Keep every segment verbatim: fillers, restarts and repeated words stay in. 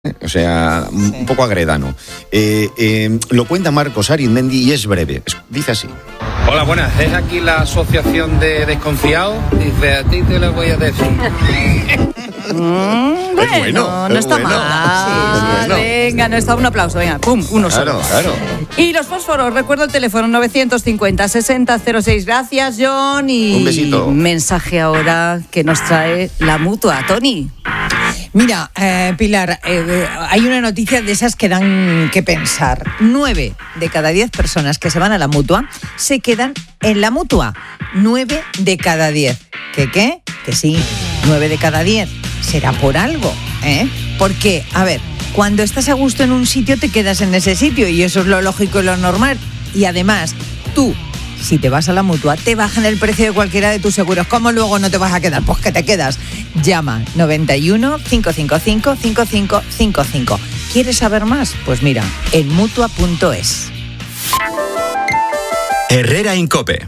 O sea, sí. un poco agredano. Eh, eh, lo cuenta Marcos Arizmendi y es breve. Dice así. Hola, buenas. ¿Es aquí la asociación de desconfiados? Dice, a ti te lo voy a decir. Mm, bueno, bueno, no está bueno. mal. Sí, es bueno. Venga, no está un aplauso. Venga, pum, uno claro, solo. Claro. Y los fósforos, recuerdo el teléfono novecientos cincuenta, sesenta cero seis. Gracias, John. Y un besito. Mensaje ahora que nos trae la Mutua. Tony. Mira, eh, Pilar, eh, hay una noticia de esas que dan que pensar. Nueve de cada diez personas que se van a la Mutua se quedan en la Mutua. Nueve de cada diez. ¿Qué qué? Que sí, nueve de cada diez. Será por algo, ¿eh? Porque, a ver, cuando estás a gusto en un sitio te quedas en ese sitio y eso es lo lógico y lo normal. Y además, tú, si te vas a la Mutua, te bajan el precio de cualquiera de tus seguros. ¿Cómo luego no te vas a quedar? Pues que te quedas. Llama noventa y uno, cinco cinco cinco, cinco cinco cinco cinco. ¿Quieres saber más? Pues mira, en mutua punto es. Herrera en COPE.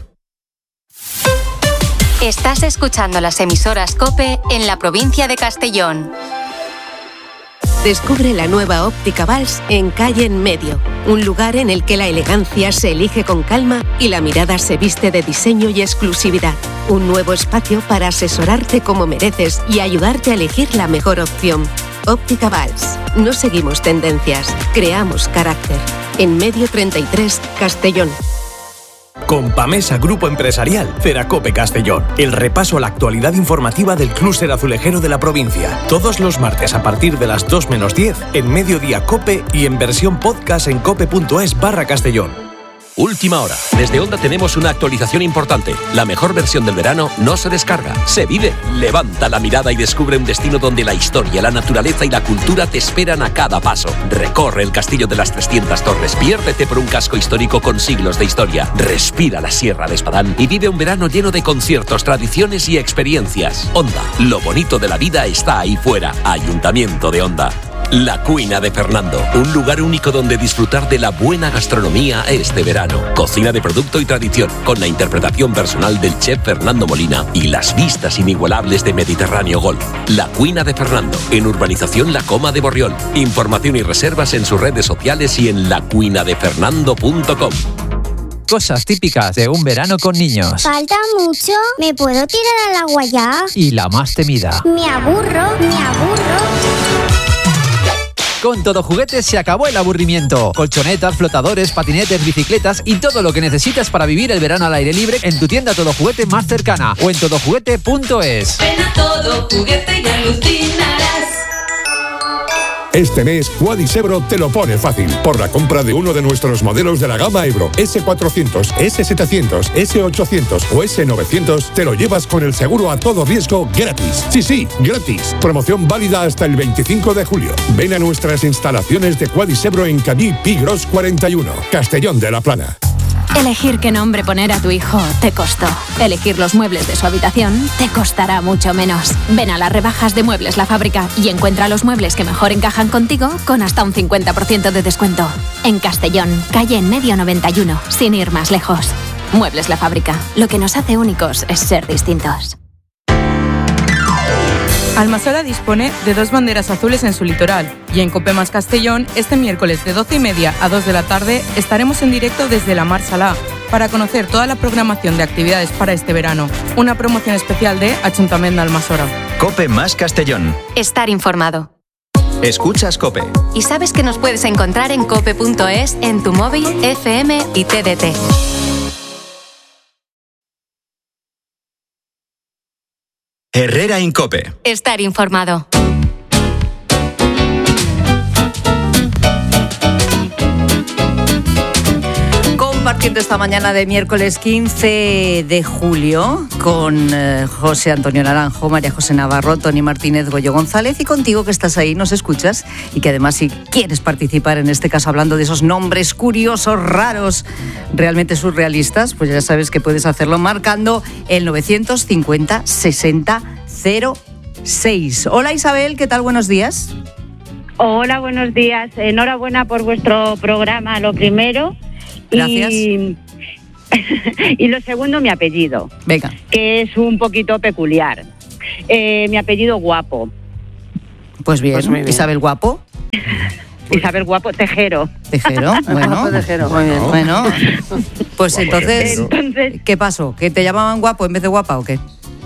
Estás escuchando las emisoras COPE en la provincia de Castellón. Descubre la nueva Óptica Valls en Calle en Medio, un lugar en el que la elegancia se elige con calma y la mirada se viste de diseño y exclusividad. Un nuevo espacio para asesorarte como mereces y ayudarte a elegir la mejor opción. Óptica Valls. No seguimos tendencias, creamos carácter. En Medio treinta y tres, Castellón. Con Pamesa Grupo Empresarial, Ceracope Castellón. El repaso a la actualidad informativa del clúster azulejero de la provincia. Todos los martes a partir de las dos menos diez en Mediodía Cope y en versión podcast en cope.es barra Castellón. Última hora. Desde Onda tenemos una actualización importante. La mejor versión del verano no se descarga, se vive. Levanta la mirada y descubre un destino donde la historia, la naturaleza y la cultura te esperan a cada paso. Recorre el Castillo de las trescientas Torres, piérdete por un casco histórico con siglos de historia. Respira la Sierra de Espadán y vive un verano lleno de conciertos, tradiciones y experiencias. Onda, lo bonito de la vida está ahí fuera. Ayuntamiento de Onda. La Cuina de Fernando, un lugar único donde disfrutar de la buena gastronomía este verano. Cocina de producto y tradición, con la interpretación personal del chef Fernando Molina y las vistas inigualables de Mediterráneo Golf. La Cuina de Fernando, en Urbanización La Coma de Borriol. Información y reservas en sus redes sociales y en la cuina de fernando punto com. Cosas típicas de un verano con niños. ¿Falta mucho? ¿Me puedo tirar al agua ya? Y la más temida. Me aburro, me aburro. Con Todo Juguetes se acabó el aburrimiento. Colchonetas, flotadores, patinetes, bicicletas y todo lo que necesitas para vivir el verano al aire libre en tu tienda Todo Juguete más cercana o en todo juguete punto es. Ven a Todo Juguete y alucinarás. Este mes, Quadis Ebro te lo pone fácil. Por la compra de uno de nuestros modelos de la gama Ebro, ese cuatrocientos, ese setecientos, ese ochocientos o ese novecientos, te lo llevas con el seguro a todo riesgo gratis. Sí, sí, gratis. Promoción válida hasta el veinticinco de julio. Ven a nuestras instalaciones de Quadis Ebro en Cadí Pigros cuarenta y uno, Castellón de la Plana. Elegir qué nombre poner a tu hijo te costó. Elegir los muebles de su habitación te costará mucho menos. Ven a las rebajas de Muebles La Fábrica y encuentra los muebles que mejor encajan contigo con hasta un cincuenta por ciento de descuento. En Castellón, calle en Medio noventa y uno, sin ir más lejos. Muebles La Fábrica. Lo que nos hace únicos es ser distintos. Almasola dispone de dos banderas azules en su litoral y en COPE más Castellón este miércoles de doce y media a dos de la tarde estaremos en directo desde la Mar Salá para conocer toda la programación de actividades para este verano. Una promoción especial de Ayuntamiento de Almasola. COPE más Castellón. Estar informado. Escuchas COPE. Y sabes que nos puedes encontrar en cope punto es, en tu móvil, F M y T D T. Herrera en COPE. Estar informado. Compartiendo esta mañana de miércoles quince de julio con eh, José Antonio Naranjo, María José Navarro, Tony Martínez, Goyo González y contigo que estás ahí, nos escuchas y que además si quieres participar en este caso hablando de esos nombres curiosos, raros, realmente surrealistas, pues ya sabes que puedes hacerlo marcando el novecientos cincuenta sesenta cero seis. Hola Isabel, ¿qué tal? Buenos días. Hola, buenos días. Enhorabuena por vuestro programa, lo primero. Gracias. Y, y lo segundo, mi apellido. Venga. Que es un poquito peculiar. Eh, mi apellido Guapo. Pues bien, Pues muy bien. Isabel Guapo. Isabel Guapo Tejero. Tejero, bueno. Tejero, muy bien. Bueno, pues Guapo entonces, Entonces, ¿qué pasó? ¿Que te llamaban guapo en vez de guapa o qué?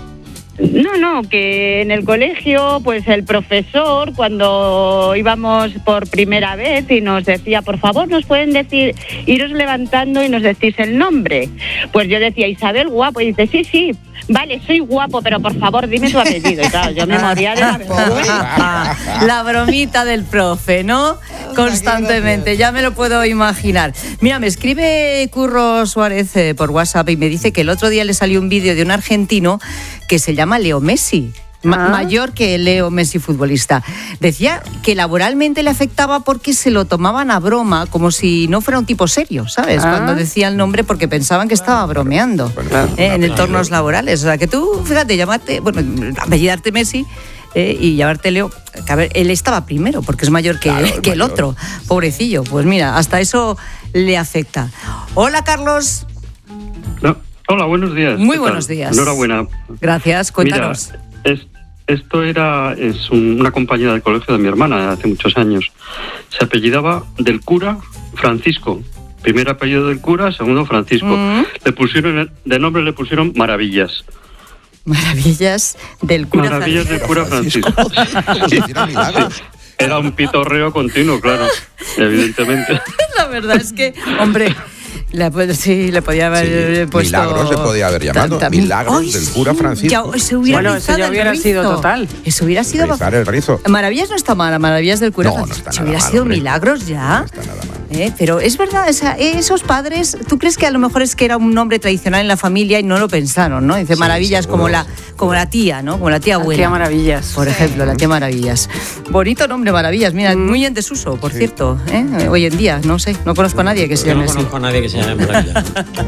no, no, que en el colegio, pues el profesor, cuando íbamos por primera vez y nos decía, por favor, nos pueden decir, iros levantando y nos decís el nombre. Pues yo decía, Isabel Guapo, y dice, sí, sí, vale, soy guapo, pero por favor, dime tu apellido. Y claro, yo me moría de la vergüenza. La bromita del profe, ¿no? Constantemente, ya me lo puedo imaginar. Mira, me escribe Curro Suárez eh, por WhatsApp y me dice que el otro día le salió un vídeo de un argentino que se llama Leo Messi. Ma- Ah. mayor que Leo Messi futbolista. Decía que laboralmente le afectaba porque se lo tomaban a broma, como si no fuera un tipo serio, ¿sabes? Ah. Cuando decía el nombre porque pensaban que estaba bromeando eh, en entornos laborales. O sea, que tú, fíjate, llamarte, bueno, apellidarte Messi eh, y llamarte Leo, que a ver, él estaba primero porque es mayor que, Claro, es que el mayor. otro, pobrecillo. Pues mira, hasta eso le afecta. Hola, Carlos. No. Hola, buenos días. Muy ¿Qué buenos tal? días. Enhorabuena. Gracias, cuéntanos. Mira, es, esto era es un- una compañera del colegio de mi hermana de hace muchos años. Se apellidaba del cura Francisco. Primer apellido del cura, segundo Francisco. Mm. Le pusieron de nombre le pusieron Maravillas. Maravillas del cura Maravillas del cura Francisco. Hicieron milagros. Era un pitorreo continuo, claro, evidentemente. La verdad es que, hombre, le, pu- sí, le podía haber Sí, puesto... Milagros se podía haber llamado. ta- ta- Milagros ¡Ay, del cura Francisco. Ya, se hubiera Bueno, eso rizado ya el hubiera rizo. sido total. Eso hubiera sido... Rizar el rizo. Maravillas no está mal, Maravillas del cura No, no Francisco. está Si nada hubiera mal, sido hombre. Milagros ya. No está nada mal. Eh, pero es verdad, esa- esos padres, ¿tú crees que a lo mejor es que era un nombre tradicional en la familia y no lo pensaron, ¿no? Dice Sí, Maravillas seguro. como la, como la tía, ¿no? Como la tía La abuela. tía Maravillas. Por ejemplo, la tía Maravillas. Bonito nombre, Maravillas. Mira, muy en desuso, por cierto. ¿eh? Hoy en día, no sé, no conozco a nadie que se Yo no llame así. conozco a nadie que se llame Maravilla.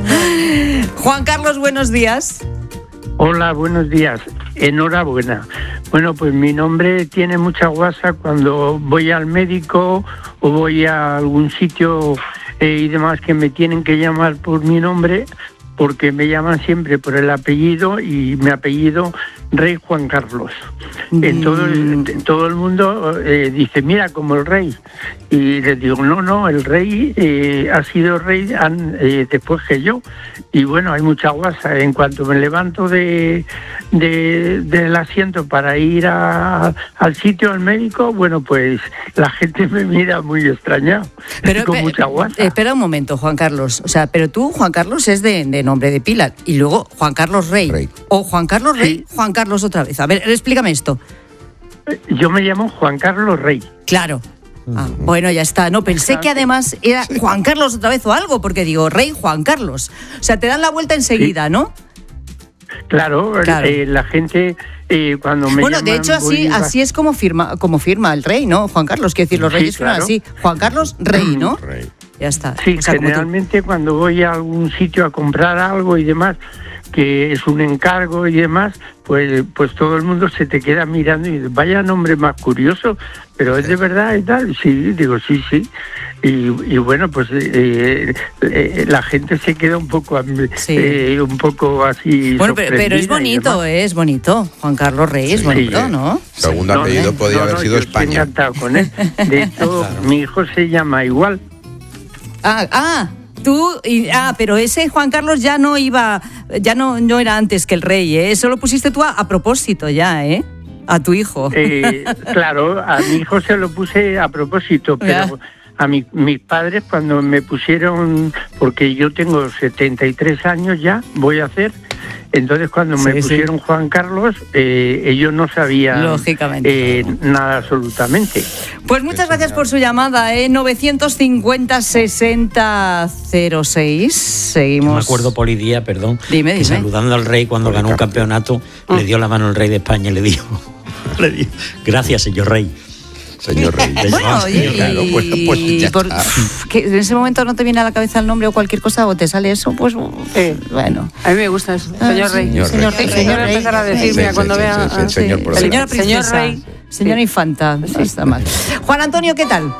Juan Carlos, buenos días. Hola, buenos días. Enhorabuena. Bueno, pues mi nombre tiene mucha guasa cuando voy al médico o voy a algún sitio eh, y demás que me tienen que llamar por mi nombre, porque me llaman siempre por el apellido y mi apellido Rey Juan Carlos. En todo el, en todo el mundo eh, dice, mira, como el rey. Y les digo, no, no, el rey eh, ha sido rey an- eh, después que yo. Y bueno, hay mucha guasa. En cuanto me levanto de, de- del asiento para ir a- al sitio, al médico, bueno, pues la gente me mira muy extrañado. Pero, con pe- mucha guasa. eh, espera un momento, Juan Carlos. O sea, pero tú, Juan Carlos, es de, de nombre de pila. Y luego Juan Carlos Rey. Rey. O Juan Carlos Rey, Juan Carlos otra vez. A ver, explícame esto. Yo me llamo Juan Carlos Rey. Claro. Ah, bueno, ya está. No, pensé que además era Juan Carlos otra vez o algo, porque digo, Rey Juan Carlos. O sea, te dan la vuelta enseguida, ¿no? Claro, Claro. eh, la gente eh, cuando me Bueno, de llaman, hecho, así, voy- así es como firma, como firma el rey, ¿no? Juan Carlos, quiere decir, los Sí, reyes firman claro. así. Juan Carlos Rey, ¿no? Rey. Ya está. Sí, O sea, como tú. generalmente cuando voy a algún sitio a comprar algo y demás, que es un encargo y demás, pues pues todo el mundo se te queda mirando y dice, vaya nombre más curioso, pero es de verdad y tal. Sí, digo, sí, sí. Y, y bueno, pues eh, eh, la gente se queda un poco am- eh, un poco así. Bueno, pero, pero es sorprendida y bonito, demás. eh, es bonito. Juan Carlos Rey es Sí, bonito, sí. ¿no? Segundo No, apellido no, podía no, haber no, sido yo estoy España. encantado con él. De hecho, mi hijo se llama igual. Ah, ah, tú, y- ah, pero ese Juan Carlos ya no iba, ya no, no era antes que el rey, ¿eh? Eso lo pusiste tú a, a propósito ya, ¿eh? A tu hijo. Eh, claro, a mi hijo se lo puse a propósito, pero a mi, mis padres cuando me pusieron, porque yo tengo setenta y tres años ya, voy a hacer, entonces cuando me Sí, sí. pusieron Juan Carlos, eh, ellos no sabían Lógicamente. eh, nada absolutamente. Pues muchas gracias por su llamada, ¿eh? novecientos cincuenta sesenta cero seis. Seguimos. Me acuerdo Polidía, perdón, Dime, que dime. saludando al rey cuando ganó un campeonato, le dio la mano al rey de España y le dijo, le dijo gracias, señor rey. Señor rey. Le llamaba Oye, señor rey. y- pues, pues ya por- está. que en ese momento no te viene a la cabeza el nombre o cualquier cosa o te sale eso, pues bueno. A mí me gusta eso, Ah, señor sí, Rey. Señor señor Rey. Rey, Voy señor a Rey. empezar a decir, Sí, mira, sí, cuando sí, vea... sí, sí, ah, señor sí. por Señora Señor princesa. Rey. Señora Sí. infanta. No está mal. Juan Antonio, ¿qué tal?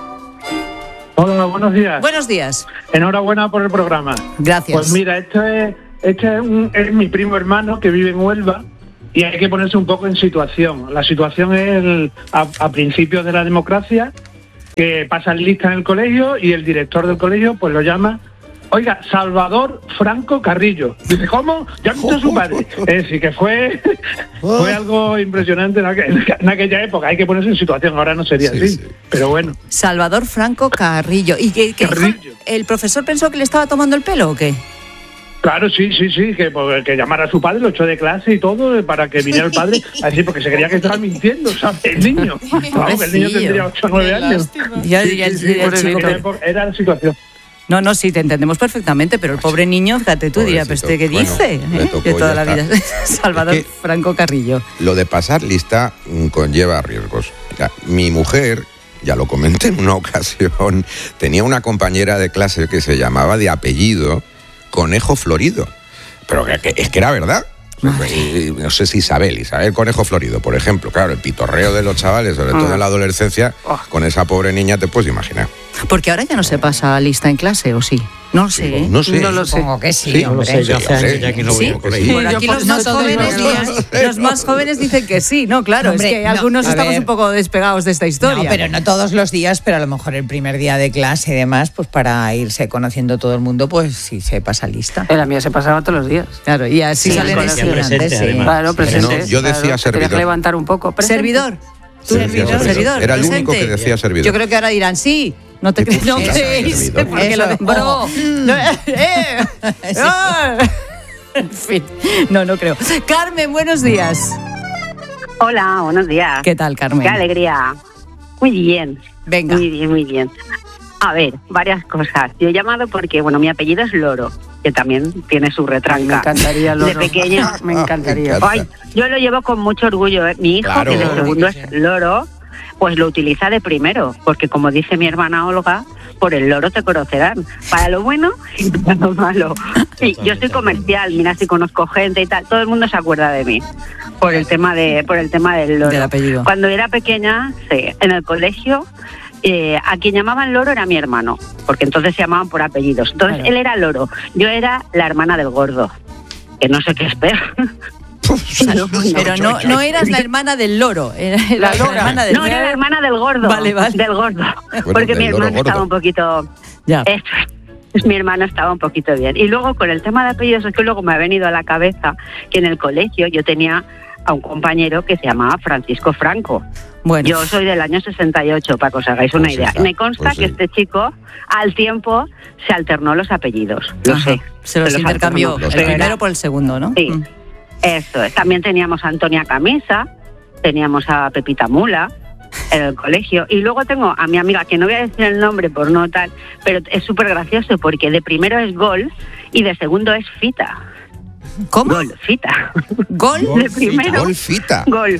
Hola, buenos días. Buenos días. Enhorabuena por el programa. Gracias. Pues mira, esto es, este es, un- es mi primo hermano que vive en Huelva y hay que ponerse un poco en situación. La situación es el- a, a principios de la democracia que pasan lista en el colegio y el director del colegio pues lo llama, oiga, Salvador Franco Carrillo. Dice, ¿cómo? Ya visto a su padre. Eh, sí que fue, fue algo impresionante en, aqu- en aquella época. Hay que ponerse en situación, ahora no sería Sí, así. sí. Pero bueno. Salvador Franco Carrillo. ¿Y que, que Carrillo. el profesor pensó que le estaba tomando el pelo o qué? Claro, sí, sí, sí, que, pues, que llamara a su padre, lo echó de clase y todo, eh, para que viniera el padre, así porque se creía que estaba mintiendo, ¿sabes? El niño. Vamos, el niño tendría ocho o nueve años. Ya, Sí, ya, sí, el- sí, el por chico, eso, pero- era la situación. No, no, sí, te entendemos perfectamente, pero el pobre niño, fíjate tú, diría, ¿pero este qué Bueno, dice? le ¿Eh? tocó, De toda ya la está. vida. Salvador Es que- Franco Carrillo. Lo de pasar lista mm, conlleva riesgos. Ya, mi mujer, ya lo comenté en una ocasión, tenía una compañera de clase que se llamaba de apellido Conejo Florido. Pero que, que- es que era verdad. Y, no sé si Isabel, Isabel Conejo Florido, por ejemplo. Claro, el pitorreo de los chavales, sobre todo en la adolescencia, con esa pobre niña te puedes imaginar. Porque ahora ya no se pasa lista en clase, ¿o sí? No lo sé, ¿eh? No sé. No lo sé. Supongo que sí, Sí, hombre. no sé, yo hace Sí, años ya que no voy ¿Sí? a colegio. Bueno, aquí los más, jóvenes, los, los más jóvenes dicen que sí, no, claro, Hombre, es que no, algunos a estamos ver. un poco despegados de esta historia. No, pero no todos los días, pero a lo mejor el primer día de clase y demás, pues para irse conociendo todo el mundo, pues sí se pasa lista. En la mía se pasaba todos los días. Claro, y así Sí, salen con la estudiantes, sí. Claro, presente. No, yo decía claro, te tenías servidor. que levantar un poco. Presente. ¿Servidor? Sí, decía servidor. servidor, Era el único presente. que decía servidor. Yo creo que ahora dirán sí. No te crees, no sí, creéis, servidor. porque lo de Eso, bro. ojo. No, eh, ah. En fin, no, no creo. Carmen, buenos días. Hola, buenos días. ¿Qué tal, Carmen? Qué alegría. Muy bien. Venga. Muy bien, muy bien. A ver, varias cosas. Yo he llamado porque, bueno, mi apellido es Loro, que también tiene su retranca. Me encantaría, Loro. De pequeña. Me encantaría. Ay, yo lo llevo con mucho orgullo. ¿eh? Mi hijo, Claro. que de segundo es Loro, pues lo utiliza de primero, porque como dice mi hermana Olga, por el loro te conocerán, para lo bueno y para lo malo. Sí, yo soy comercial, mira si conozco gente y tal, todo el mundo se acuerda de mí por el tema de por el tema del loro. Del apellido. Cuando era pequeña, sí, en el colegio, eh, a quien llamaban Loro era mi hermano, porque entonces se llamaban por apellidos. Entonces Claro. él era Loro, yo era la hermana del gordo, que no sé qué es peor. Claro, bueno. Pero no, no eras la hermana del loro, era la, La hermana del No, era la hermana del gordo. Vale, vale. Del gordo. Bueno, Porque del mi loro hermano gordo. estaba un poquito... Ya. Eso es. Mi hermano estaba un poquito bien. Y luego con el tema de apellidos es que luego me ha venido a la cabeza que en el colegio yo tenía a un compañero que se llamaba Francisco Franco. Bueno. Yo soy del año sesenta y ocho, para que os hagáis una Pues idea. está, Me consta pues que sí. este chico al tiempo se alternó los apellidos. Lo Ajá, sé. se los Se intercambió, alternó. el Pero era- primero por el segundo, ¿no? Sí, Mm. eso es. También teníamos a Antonia Camisa, teníamos a Pepita Mula en el colegio. Y luego tengo a mi amiga, que no voy a decir el nombre por no tal, pero es súper gracioso porque de primero es Gol y de segundo es Fita. ¿Cómo? Gol, Fita. ¿Gol? De primero, Golfita. Gol.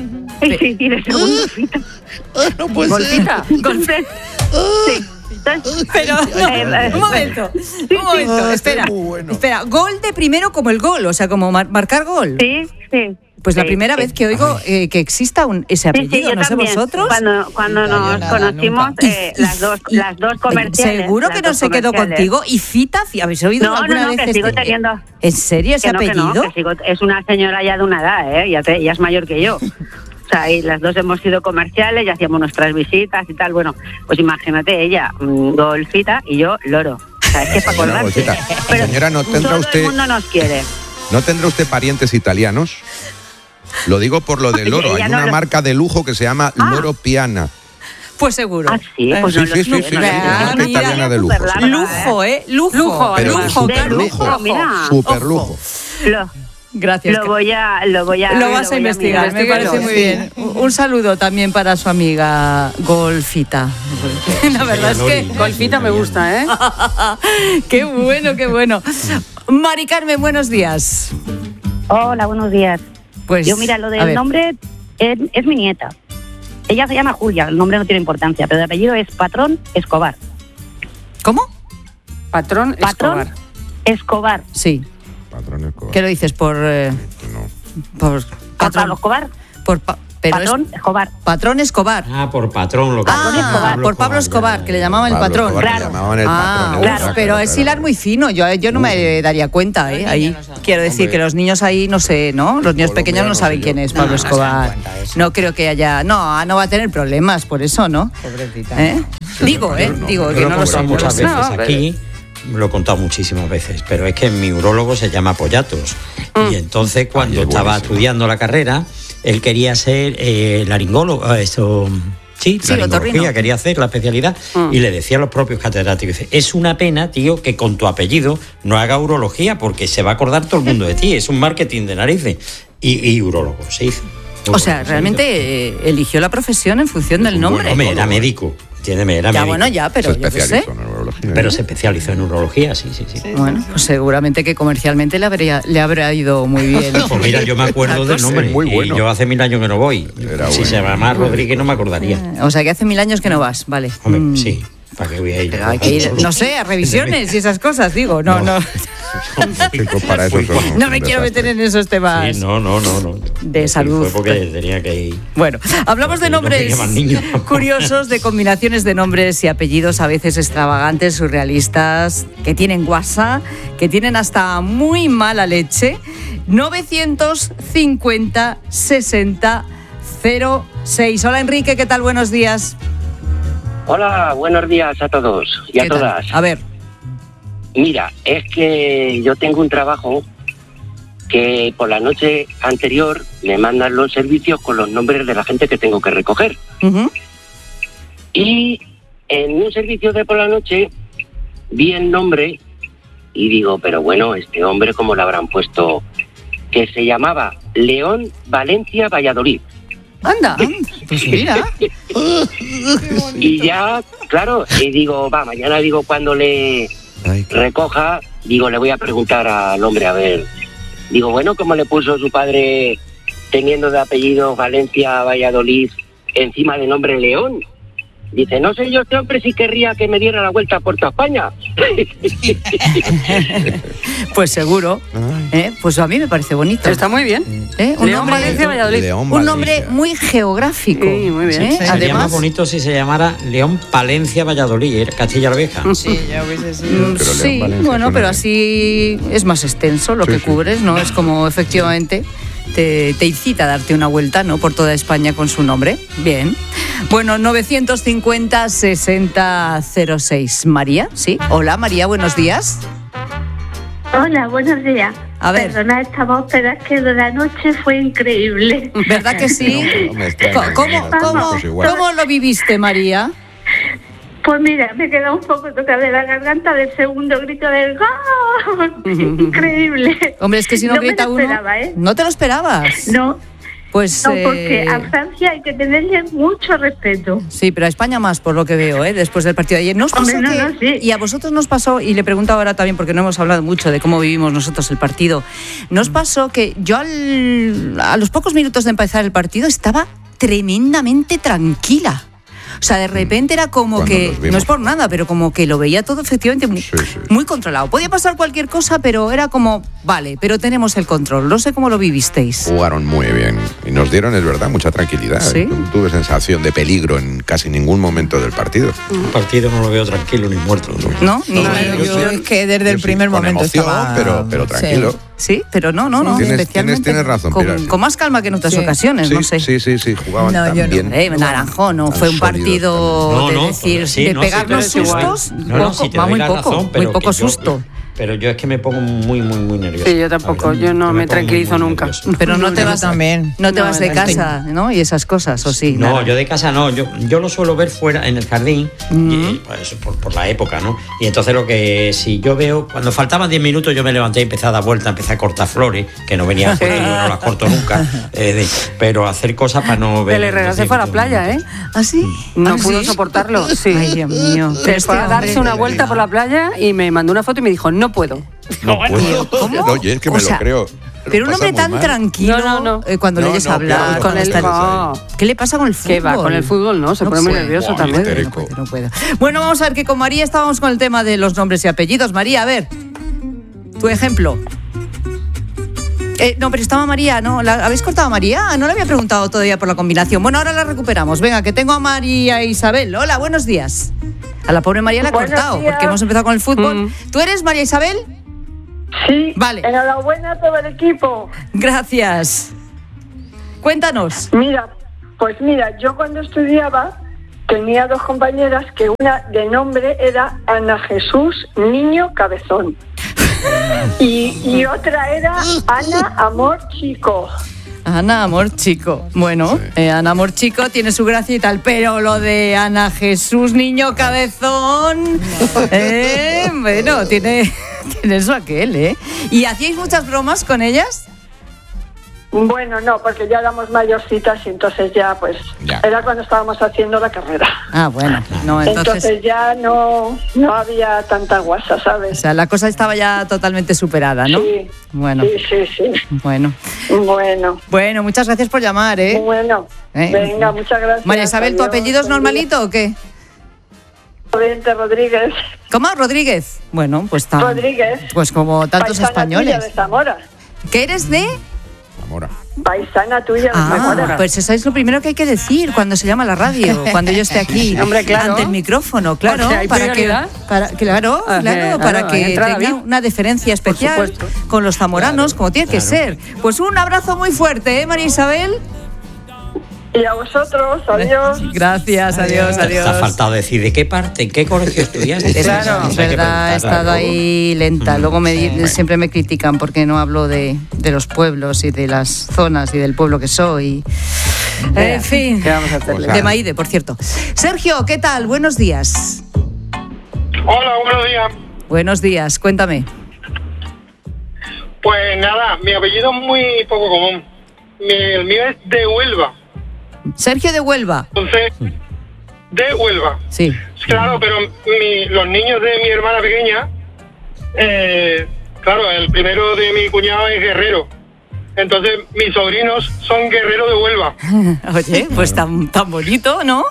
Y sí, y de segundo Fita. No puede Golfita. Entonces, sí. Entonces, Pero, no, eh, eh, un momento, sí, un momento, Ah, espera, qué bueno. espera, gol de primero como el gol, o sea, como mar- marcar gol. Sí, sí. Pues la Sí, primera sí. vez que oigo eh, que exista un, ese Sí, apellido, sí, yo no sé también. vosotros. Cuando, cuando Yo nos nada, conocimos, nunca. eh, las dos, las dos comerciales. Seguro las que no dos se quedó comerciales. contigo. ¿Y Fita? ¿Habéis oído No, alguna no, no, vez que sigo este- teniendo. ¿En serio ese Que no, que apellido? no, que sigo- es una señora ya de una edad, ¿eh? Ya, te- ya es mayor que yo. O sea, y las dos hemos sido comerciales, ya hacíamos nuestras visitas y tal. Bueno, pues imagínate, ella, mm, Golfita, y yo, Loro. O sea, es que es para Señora acordarse. Golfita. Pero Señora, ¿no tendrá todo usted- el mundo nos quiere. ¿No tendrá usted parientes italianos? Lo digo por lo del loro. Ella Hay no una lo- marca de lujo que se llama Ah. Loro Piana. Pues seguro. Ah, sí, pues Sí, no sí, lo sí, sé, sí, no sí, lo sé. una marca mira, italiana de lujo. superlarga, Lujo, ¿eh? Lujo. Lujo, Pero lujo, super Carmen. lujo. Lujo, mira. Super Ojo. lujo. Lo, Gracias. lo voy a, lo voy a. Lo vas a voy investigar, me mirar. parece muy bien. Un un saludo también para su amiga Golfita. La verdad es que... Golfita me gusta, ¿eh? Qué bueno, qué bueno. Mari Carmen, buenos días. Hola, buenos días. Pues, Yo, mira, lo a del ver. nombre es, es mi nieta. Ella se llama Julia, el nombre no tiene importancia, pero el apellido es Patrón Escobar. ¿Cómo? Patrón, Patrón Escobar. Escobar. Sí. Patrón Escobar. ¿Qué lo dices? Por... eh, por ¿Por patrón. Pablo Escobar? Por pa- pero es- Patrón Escobar. patrón Escobar. Ah, por patrón. Lo que Ah, por Pablo Escobar, que le llamaban el Pablo patrón. Escobar, que le llamaban el Ah, patrón, uf, claro, pero claro, es claro. hilar muy fino. Yo, yo no me daría cuenta, ¿eh? Ahí. Quiero decir que los niños ahí, no sé, ¿no? Los niños pequeños no saben quién es Pablo No, no se dan Escobar. cuenta de eso. No creo que haya... No, no va a tener problemas por eso, ¿no? Pobrecita. ¿Eh? Digo, ¿eh? Digo Yo que lo no he lo sé. contado no lo muchas sé. veces No, aquí, lo he contado muchísimas veces, pero es que mi urólogo se llama Pollatos. Y entonces cuando Ay, es estaba buenísimo. estudiando la carrera, él quería ser eh, laringólogo, eh, eso... Sí, Sí, laringología, otorrino. quería hacer la especialidad y le decía a los propios catedráticos, dice, es una pena, tío, que con tu apellido no haga urología porque se va a acordar todo el mundo de ti, es un marketing de narices. Y, y urólogo se hizo. O sea, realmente eh, eligió la profesión en función del nombre. Bueno, era médico, entiéndeme, era Ya, médico. bueno, ya, pero Se yo qué sé. especializó en urología. Pero se especializó en urología, sí, sí, sí. Bueno, pues seguramente que comercialmente le habría, le habrá ido muy bien. Pues mira, yo me acuerdo del nombre. Es muy bueno. Y yo hace mil años que no voy. Era si bueno. se llama Rodríguez no me acordaría. O sea, que hace mil años que no vas, vale. Hombre, Mm. sí. ¿Para qué voy a ir? Pero hay que ir, no sé, a revisiones y esas cosas, digo. No, no, Chicos, para eso somos no me un quiero desastre. meter en esos temas Sí, no, no, no, no. de salud. Fue porque tenía que ir. Bueno, hablamos de No nombres quería más niños. curiosos, de combinaciones de nombres y apellidos a veces extravagantes, surrealistas, que tienen guasa, que tienen hasta muy mala leche. novecientos cincuenta sesenta cero seis. Hola Enrique, ¿qué tal? Buenos días. Hola, buenos días a todos y a ¿Qué tal? todas. A ver. Mira, es que yo tengo un trabajo que por la noche anterior me mandan los servicios con los nombres de la gente que tengo que recoger. Ujú. Y en un servicio de por la noche vi el nombre y digo, pero bueno, este hombre, ¿cómo le habrán puesto? Que se llamaba León Valencia Valladolid. Anda, pues mira. Y ya, claro, y digo, va, mañana digo cuando le recoja, digo, le voy a preguntar al hombre, a ver. Digo, bueno, ¿cómo le puso su padre teniendo de apellido Valencia Valladolid encima de nombre León? Dice, no sé yo, este hombre sí querría que me diera la vuelta a Puerto España. Pues seguro. ¿eh? Pues a mí me parece bonito. Está muy bien. ¿Eh? Un León, nombre, Valencia, Valladolid. León, un Valencia. nombre muy geográfico. Sí, muy bien. ¿eh? Sí. Sería más Además, bonito si se llamara León Palencia Valladolid, era Castilla la Vieja. Sí, ya hubiese sido. mm, Pero León, sí, Valencia bueno, suena pero bien. así es más extenso lo Sí, que sí. cubres, ¿no? Es como efectivamente te, te incita a darte una vuelta, ¿no? Por toda España con su nombre. Bien. Bueno, novecientos cincuenta sesenta cero seis. María, ¿sí? Hola María, buenos días. Hola, buenos días. A ver. Perdona esta voz, pero es que de la noche fue increíble. ¿Verdad que sí? No, no me extraña, ¿Cómo, mira, cómo, estamos igual. ¿Cómo lo viviste, María? Pues mira, me queda un poco tocada de la garganta del segundo grito del ¡gol! Increíble. Hombre, es que si no, No me grita lo uno... esperaba, ¿eh? ¿No te lo esperabas? No, Pues... no, porque eh, a Francia hay que tenerle mucho respeto. Sí, pero a España más, por lo que veo, ¿eh? Después del partido de ayer. ¿No os pasó Hombre, no, que- no, sí. Y a vosotros nos pasó, y le pregunto ahora también, porque no hemos hablado mucho de cómo vivimos nosotros el partido, ¿nos pasó que yo al- a los pocos minutos de empezar el partido estaba tremendamente tranquila? O sea, de repente era como Cuando que, los vimos. no es por nada, pero como que lo veía todo efectivamente muy, muy controlado. Podía pasar cualquier cosa, pero era como, vale, pero tenemos el control. No sé cómo lo vivisteis. Jugaron muy bien y nos dieron, es verdad, mucha tranquilidad. Sí. No tuve sensación de peligro en casi ningún momento del partido. Un partido no lo veo tranquilo ni muerto. ¿No? Ni- No, ni- yo Yo sí. es que desde el Yo sí, primer con momento emoción, estaba... pero, pero tranquilo. Sí. Sí, pero no, no, no. Tienes- especialmente tienes- tienes razón, con, Pilar, sí. con más calma que en otras Sí. ocasiones, Sí, no sé. sí, sí, sí, jugaban No, tan yo no. bien. Eh, Naranjo, no Tan fue un sólidos partido No, de no, decir, sí, de no, sí, pegarnos pero es igual. sustos, No, no, poco, sí te va doy muy la poco, razón, muy pero poco que yo- susto. Pero yo es que me pongo muy, muy, muy nervioso. Sí, yo tampoco, La verdad. yo no me pongo tranquilizo muy, muy nunca. nervioso. Pero no te Yo vas también. no te No, vas de no, casa, ¿no? Y esas cosas, o sí. No, nada. yo de casa no, yo, yo lo suelo ver fuera en el jardín, Mm. y, pues, por, por la época, ¿no? Y entonces lo que si yo veo, cuando faltaban diez minutos yo me levanté y empecé a dar vueltas, empecé a cortar flores, que no venía por ahí, yo no las corto nunca, eh, de- pero hacer cosas para no ver. El Herrera se fue a la playa, ¿eh? ¿Ah, sí? No ¿Ah, pudo sí? soportarlo, sí. Ay, Dios mío. Se Pero fue a este darse hombre- una vuelta por la playa y me mandó una foto y me dijo, no puedo. No puedo. ¿Cómo? Oye, es que O me sea, lo creo. Pero un Lo hombre pasa tan muy mal. tranquilo No, no, no. eh, cuando No, le oyes no, hablar. claro, Con cuando el... está- no. ¿Qué le pasa con el fútbol? ¿Qué va? Con el fútbol no, se pone muy puede. nervioso Buah, también. histérico. No puedo. Bueno, vamos a ver que con María estábamos con el tema de los nombres y apellidos. María, a ver, tu ejemplo. Eh, no, pero estaba María, ¿no? ¿La, ¿Habéis cortado a María? No le había preguntado todavía por la combinación. Bueno, ahora la recuperamos. Venga, que tengo a María Isabel. Hola, buenos días. A la pobre María la ha Buenos cortado días. porque hemos empezado con el fútbol. Mm. ¿Tú eres María Isabel? Sí, vale. Enhorabuena a todo el equipo. Gracias. Cuéntanos. Mira, pues mira, yo cuando estudiaba tenía dos compañeras que una de nombre era Ana Jesús Niño Cabezón y, y otra era Ana Amor Chico. Ana Amor Chico. Bueno, sí. eh, Ana Amor Chico tiene su gracia y tal, pero lo de Ana Jesús Niño Cabezón, eh, bueno, tiene, tiene eso aquel, ¿eh? ¿Y hacíais muchas bromas con ellas? Bueno, no, porque ya éramos mayorcitas y entonces ya, pues, ya. Era cuando estábamos haciendo la carrera. Ah, bueno, no, entonces... Entonces ya no, no había tanta guasa, ¿sabes? O sea, la cosa estaba ya totalmente superada, ¿no? Sí. Bueno. Sí, sí, sí. Bueno. Bueno. Bueno, muchas gracias por llamar, ¿eh? Bueno. ¿Eh? Venga, muchas gracias. María Isabel, ¿tu apellido es normalito o qué? Rodríguez. ¿Cómo? ¿Rodríguez? Bueno, pues está. Rodríguez. Pues como tantos Paisana españoles. Tuya de Zamora. ¿Qué eres de? Zamora. Paisana tuya de ah, Zamora. Pues eso es lo primero que hay que decir cuando se llama la radio, cuando yo esté aquí, hombre, claro. ante el micrófono, claro, para que, para, claro, ah, claro, eh, para claro, que tenga bien. una deferencia especial con los zamoranos, claro, como tiene claro. que ser. Pues un abrazo muy fuerte, ¿eh, María Isabel? Y a vosotros, adiós. Gracias, adiós, adiós. Te ha faltado decir de qué parte, en qué colegio estudiaste. Claro, es verdad, he estado ahí lenta. Luego me, sí. siempre me critican porque no hablo de, de los pueblos y de las zonas y del pueblo que soy. En fin, ¿qué vamos a hacerle? De Maide, por cierto. Sergio, ¿qué tal? Buenos días. Hola, buenos días. Buenos días, cuéntame. Pues nada, mi apellido es muy poco común. Mi, el mío es de Huelva. Sergio de Huelva. Entonces, de Huelva. Sí. Claro, pero mi, los niños de mi hermana pequeña, eh, claro, el primero de mi cuñado es guerrero. Entonces, mis sobrinos son guerreros de Huelva. Oye, pues tan, tan bonito, ¿no?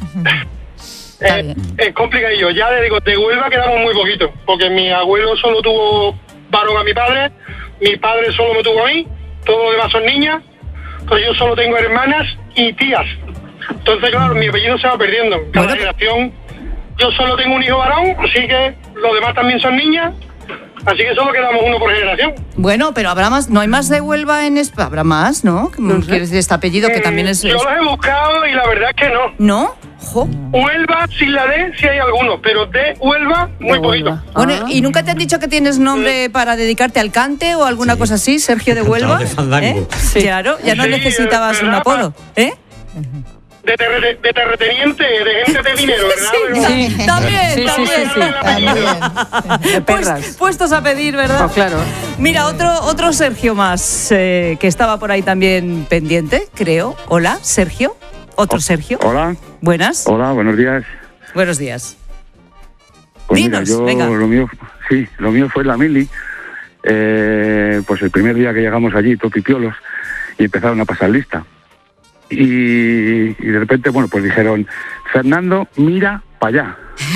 eh, es complicadillo. Ya le digo, de Huelva quedamos muy poquito, porque mi abuelo solo tuvo varón a mi padre, mi padre solo me tuvo a mí, todos los demás son niñas. Entonces yo solo tengo hermanas y tías. Entonces, claro, mi apellido se va perdiendo. Cada bueno, generación, yo solo tengo un hijo varón, así que los demás también son niñas. Así que solo quedamos uno por generación. Bueno, pero habrá más, no hay más de Huelva en España. Habrá más, ¿no? No sé. ¿Quieres decir este apellido que eh, también es...? Yo los he buscado y la verdad es que no. ¿No? Jo. Huelva, sin la D, sí hay algunos, pero de Huelva, muy poquito. Bueno, ah. ¿y nunca te han dicho que tienes nombre sí. para dedicarte al cante o alguna sí. cosa así, Sergio de Huelva? De ¿Eh? Sí. Claro, ya no sí, necesitabas un apodo, ¿eh? De, terre, de terrateniente, de gente de dinero, ¿verdad? Sí, sí. También, sí, también. Sí, sí, sí. también. Pues, puestos a pedir, ¿verdad? Oh, claro. Mira, otro, otro Sergio más eh, que estaba por ahí también pendiente, creo. Hola, Sergio. Otro oh, Sergio. Hola. Buenas. Hola, buenos días. Buenos días. Pues Dinos, mira, yo venga. lo mío, sí, lo mío fue la mili. Eh, pues el primer día que llegamos allí, topipiolos, y empezaron a pasar lista. Y, y de repente, bueno, pues dijeron, Fernando, mira para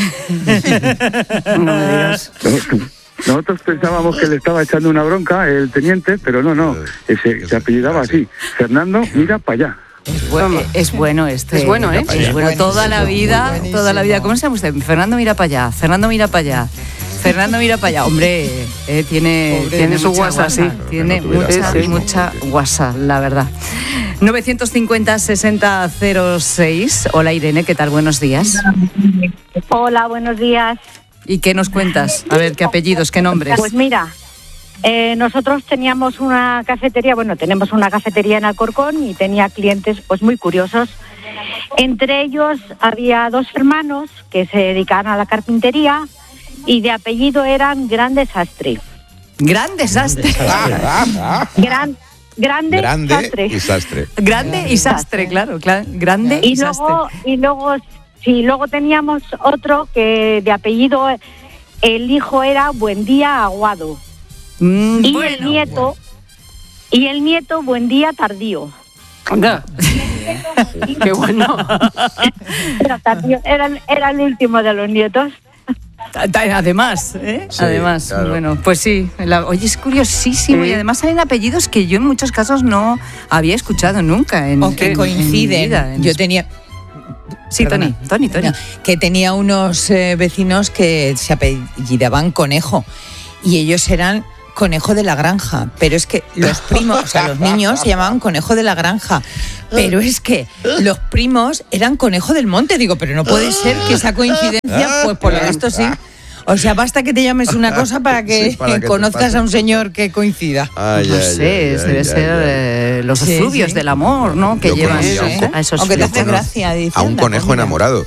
allá. No me digas. Nosotros pensábamos que le estaba echando una bronca el teniente, pero no, no, ese, se apellidaba así, Fernando, mira para allá. Es bueno, es bueno este. Es bueno, ¿eh? Es bueno, toda la vida, toda la vida. ¿Cómo se llama usted? Fernando, mira para allá, Fernando, mira para allá. Fernando, mira para allá. Hombre, eh, tiene, Pobre, tiene su guasa, sí. Tiene mucha, sí. mucha guasa, la verdad. novecientos cincuenta, sesenta, cero seis. Hola, Irene, ¿qué tal? Buenos días. Hola, buenos días. ¿Y qué nos cuentas? A ver, ¿qué apellidos, qué nombres? Pues mira, eh, nosotros teníamos una cafetería, bueno, tenemos una cafetería en Alcorcón y tenía clientes pues muy curiosos. Entre ellos había dos hermanos que se dedicaban a la carpintería y de apellido eran Gran Desastre. Gran Desastre. Gran, grande, grande sastre. y sastre. Grande y sastre, claro, claro. Grande y, y sastre. Luego, y luego, sí, luego teníamos otro que de apellido, el hijo era Buendía Aguado. Mm, y bueno, el nieto, bueno. y el nieto Buendía Tardío. Anda. Qué bueno. Era, tardío, era, era el último de los nietos. Además, ¿eh? Sí, además, claro. bueno, pues sí, la, oye, es curiosísimo, sí. Y además hay apellidos que yo en muchos casos no había escuchado nunca. En, o que en, coinciden. En vida, en yo es... tenía... Sí, Tony, Tony, Tony. No, que tenía unos eh, vecinos que se apellidaban Conejo y ellos eran conejo de la granja, pero es que los primos, o sea, los niños se llamaban conejo de la granja, pero es que los primos eran conejo del monte. Digo, pero no puede ser que esa coincidencia, pues por lo visto sí. O sea, basta que te llames una cosa para que, sí, para que conozcas a un señor que coincida. Ay, no ay, sé, ay, debe ay, ser ay, eh, los sí, efluvios sí. del amor, ¿no? Que yo llevan eso, ¿eh? a esos. Aunque te hace gracia. Dice, a un conejo mira. enamorado.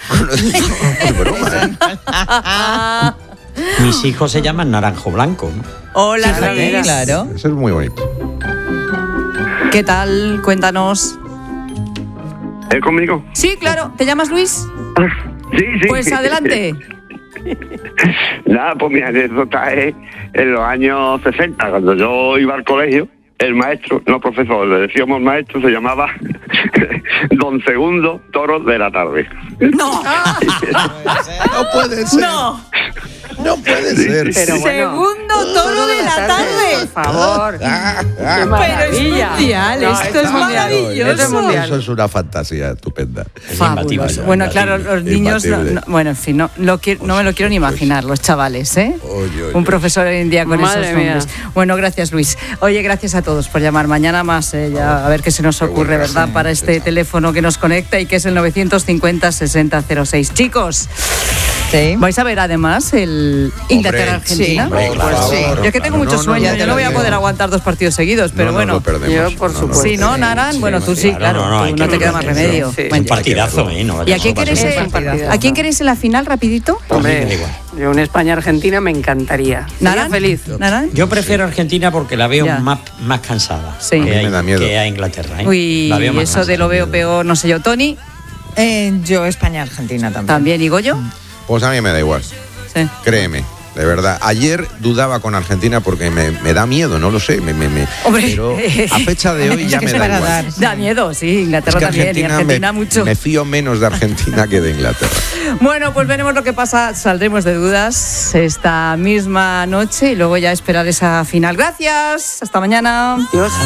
Mis hijos se llaman Naranjo Blanco, ¿no? Hola, sí, Luis. Claro. Eso es muy bonito. ¿Qué tal? Cuéntanos. ¿Es conmigo? Sí, claro. ¿Te llamas Luis? Sí, sí. Pues adelante. Nada, pues mi anécdota es en los años sesenta, cuando yo iba al colegio, el maestro, no profesor, le decíamos maestro, se llamaba Don Segundo Toro de la Tarde. No. No puede ser. No. No puede ser. Pero bueno, Segundo Toro de la Tarde. Por favor. Ah, ah, Pero es mundial, no, esto es maravilloso. Eso es, mundial. Eso es una fantasía estupenda. Fabuloso. Bueno, claro, los niños, no, no, bueno, en fin, no, lo quiero, no me lo quiero ni imaginar, los chavales, ¿eh? Oye, oye, Un profesor hoy en día con Madre esos nombres. Mía. Bueno, gracias, Luis. Oye, gracias a todos por llamar. Mañana más, eh, ya a ver qué se nos ocurre, ¿verdad? Sí, para este sí. teléfono que nos conecta y que es el novecientos cincuenta sesenta cero seis. Chicos, sí. vais a ver además el Inglaterra-Argentina. Sí, hombre, claro, pues sí. Yo es que tengo no, mucho no, sueño, no, yo no voy a poder aguantar dos partidos seguidos, pero no, bueno. No yo, por supuesto. Sí, ¿no, Naran? Sí, bueno, tú sí, claro, no, no, tú no te queda más remedio. Sí. Un partidazo, ¿eh? No, ¿Y a quién queréis ¿A quién queréis en la final, rapidito? Hombre, yo una España-Argentina me encantaría. ¿Naran? Feliz. ¿Naran? Yo prefiero Argentina porque la veo más, más cansada sí. que, a me da miedo. que a Inglaterra. ¿eh? Uy, la veo más eso cansada. De lo veo peor, no sé yo. ¿Tony? Eh, yo España-Argentina también. ¿También? ¿Y Goyo? Pues a mí me da igual. Sí. Créeme. De verdad, ayer dudaba con Argentina porque me, me da miedo, no lo sé, me, me, me, Hombre, pero a fecha de hoy ya me da igual. Dar, sí. Da miedo, sí, Inglaterra es que también Argentina y Argentina me, mucho. Me fío menos de Argentina que de Inglaterra. Bueno, pues veremos lo que pasa, saldremos de dudas esta misma noche y luego ya esperar esa final. Gracias, hasta mañana. Dios.